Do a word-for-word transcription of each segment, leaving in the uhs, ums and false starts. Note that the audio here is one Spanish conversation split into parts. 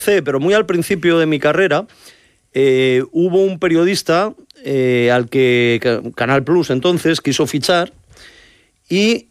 pero muy al principio de mi carrera, eh, hubo un periodista eh, al que Canal Plus entonces quiso fichar y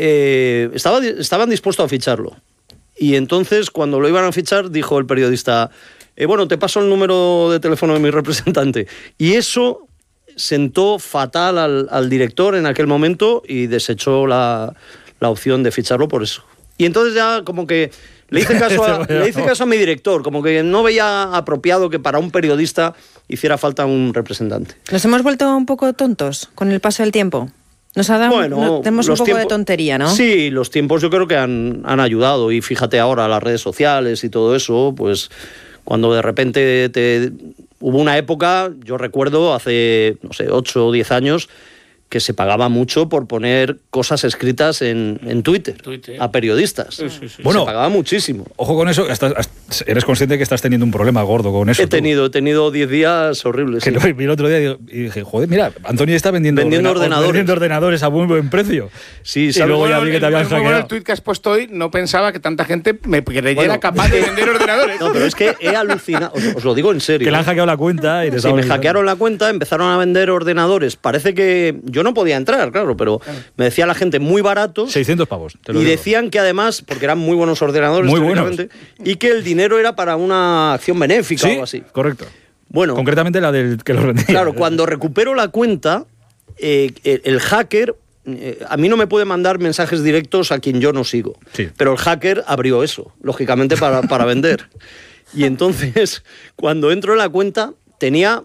eh, estaba, estaban dispuestos a ficharlo. Y entonces, cuando lo iban a fichar, dijo el periodista, eh, bueno, te paso el número de teléfono de mi representante. Y eso sentó fatal al, al director en aquel momento y desechó la, la opción de ficharlo por eso. Y entonces ya como que le hice caso a, le hice caso a mi director, como que no veía apropiado que para un periodista hiciera falta un representante. ¿Nos hemos vuelto un poco tontos con el paso del tiempo? Nos ha dado, bueno, no, tenemos un poco tiempos, de tontería, ¿no? Sí, los tiempos yo creo que han, han ayudado. Y fíjate ahora, las redes sociales y todo eso, pues cuando de repente te, hubo una época, yo recuerdo hace, no sé, ocho o diez años, que se pagaba mucho por poner cosas escritas en, en Twitter, Twitter a periodistas. Sí, sí, sí. Bueno, se pagaba muchísimo. Ojo con eso, estás, eres consciente que estás teniendo un problema gordo con eso. He tenido, tú. he tenido diez días horribles. Que sí. Lo vi el otro día y dije, joder, mira, Antonio está vendiendo, vendiendo ordena, ordenadores. vendiendo ordenadores a buen, buen precio. Sí, y luego bueno, ya vi que te habían hackeado. Bueno, el tuit que has puesto hoy, no pensaba que tanta gente me creyera bueno, capaz de vender ordenadores. No, pero es que he alucinado, os, os lo digo en serio. Que le han hackeado la cuenta. Y sí, me hackearon la cuenta, empezaron a vender ordenadores. Parece que yo no podía entrar, claro. Pero me decía la gente muy baratos. seiscientos pavos. Te lo y digo. decían que además, porque eran muy buenos ordenadores, muy buenos. y que el dinero era para una acción benéfica sí, o algo así. Correcto. Bueno, concretamente la del que lo vendía. Claro, cuando recupero la cuenta, eh, el, el hacker, eh, a mí no me puede mandar mensajes directos a quien yo no sigo. Sí. Pero el hacker abrió eso, lógicamente, para, para vender. Y entonces, cuando entro en la cuenta, tenía...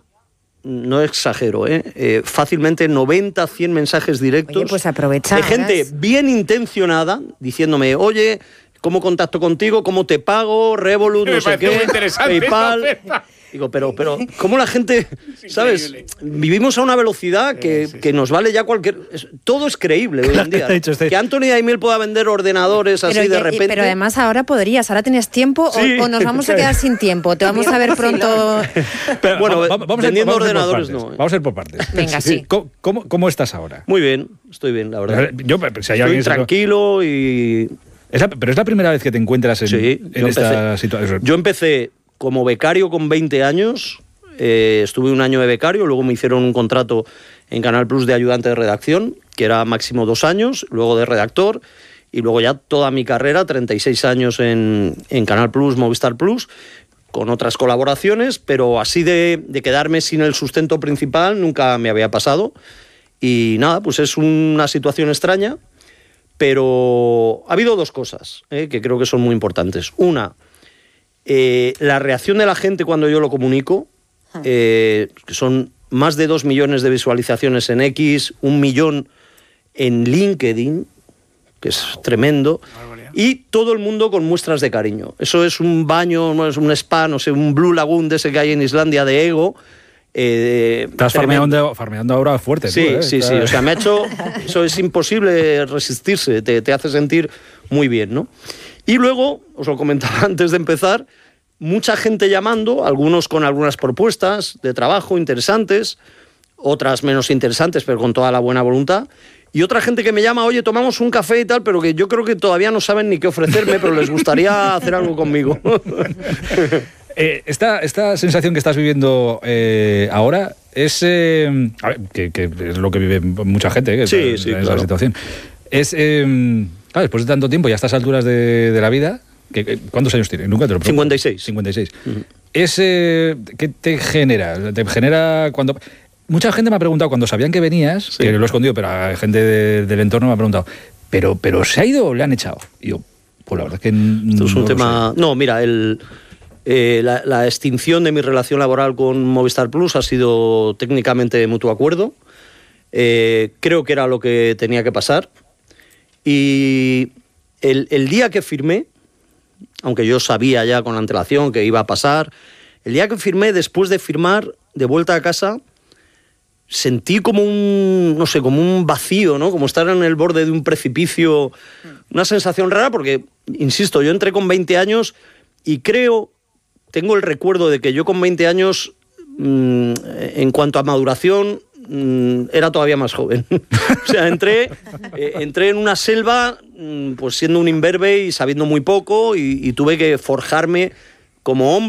No exagero, ¿eh? Eh, fácilmente noventa, cien mensajes directos. Oye, pues aprovechar. De gente bien intencionada, diciéndome, oye, ¿cómo contacto contigo? ¿Cómo te pago? Revolut, no sé qué, PayPal... Digo, pero, pero, ¿cómo la gente, sabes? Vivimos a una velocidad que, sí, sí, que nos vale ya cualquier... Es, todo es creíble hoy en día. ¿No? Este... Que Anthony Daimiel pueda vender ordenadores así pero, de repente... Pero además ahora podrías, ahora tienes tiempo sí. o, o nos vamos a quedar sin tiempo. Te vamos a ver pronto... Pero, bueno, vamos, vamos vendiendo vamos ordenadores no. ¿eh? Vamos a ir por partes. Venga, sí. ¿Cómo, cómo, ¿Cómo estás ahora? Muy bien, estoy bien, la verdad. Yo, si hay estoy tranquilo y... Es la, pero es la primera vez que te encuentras en, sí, en esta situación. Yo empecé como becario con veinte años... Eh, estuve un año de becario, luego me hicieron un contrato en Canal Plus de ayudante de redacción, que era máximo dos años, luego de redactor, y luego ya toda mi carrera, treinta y seis años en, en Canal Plus, Movistar Plus, con otras colaboraciones, pero así de, de quedarme sin el sustento principal nunca me había pasado. Y nada, pues es una situación extraña, pero ha habido dos cosas eh, que creo que son muy importantes. Una, eh, la reacción de la gente cuando yo lo comunico, Eh, que son más de dos millones de visualizaciones en X, un millón en LinkedIn, que es tremendo, y todo el mundo con muestras de cariño. Eso es un baño, no es un spa, no sé, un Blue Lagoon de ese que hay en Islandia de ego. Eh, Estás farmeando, farmeando ahora fuerte. Sí, tú, ¿eh? sí, Está... sí. O sea, me ha hecho... Eso es imposible resistirse, te, te hace sentir muy bien, ¿no? Y luego, os lo comentaba antes de empezar, mucha gente llamando, algunos con algunas propuestas de trabajo interesantes, otras menos interesantes, pero con toda la buena voluntad, y otra gente que me llama, oye, tomamos un café y tal, pero que yo creo que todavía no saben ni qué ofrecerme, pero les gustaría hacer algo conmigo. eh, esta, esta sensación que estás viviendo eh, ahora es... Eh, a ver, que, que es lo que vive mucha gente, ¿eh? Que sí, en, sí, en claro. esa situación. Es, eh, claro, después de tanto tiempo y a estas alturas de, de la vida... ¿Cuántos años tienes? Nunca te lo pregunto. cincuenta y seis. cincuenta y seis. Uh-huh. ¿Ese, ¿Qué te genera? ¿Te genera cuando...? Mucha gente me ha preguntado, cuando sabían que venías, sí. que lo he escondido, pero hay gente de, del entorno me ha preguntado, ¿pero, pero se ha ido o le han echado? Y yo, pues la verdad es que no, Esto es un no tema... No, mira, el, eh, la, la extinción de mi relación laboral con Movistar Plus ha sido técnicamente de mutuo acuerdo. Eh, creo que era lo que tenía que pasar. Y el, el día que firmé, aunque yo sabía ya con antelación que iba a pasar, el día que firmé, después de firmar, de vuelta a casa, sentí como un, no sé, como un vacío, ¿no? Como estar en el borde de un precipicio, una sensación rara porque, insisto, yo entré con veinte años y creo, tengo el recuerdo de que yo con veinte años, mmm, en cuanto a maduración, mmm, era todavía más joven. O sea, entré, eh, entré en una selva, mmm, pues siendo un imberbe y sabiendo muy poco, y, y tuve que forjarme como hombre